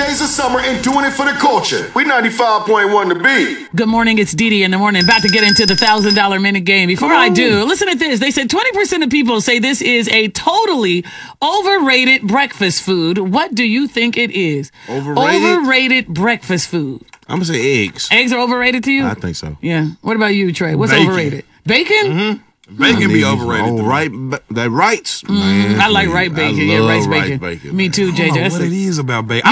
days of summer and doing it for the culture. We 95.1 The Beat. Good morning, it's Dee Dee in the morning. About to get into the $1,000 minute game. Before I do, listen to this. They said 20% of people say this is a totally overrated breakfast food. What do you think it is? Overrated breakfast food. I'm going to say eggs. Eggs are overrated to you? I think so. Yeah. What about you, Trey? What's Bacon. overrated? Bacon? Mm-hmm. Bacon be overrated. That Wrights, man. I like rice bacon. I love rice rice bacon. bacon. Me too, I don't JJ. know what it is about bacon.